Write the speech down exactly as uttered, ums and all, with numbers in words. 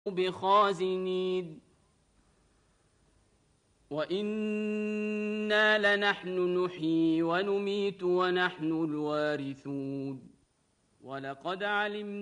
بخازنين وإنا لنحن نحيي ونميت ونحن الوارثون ولقد علمنا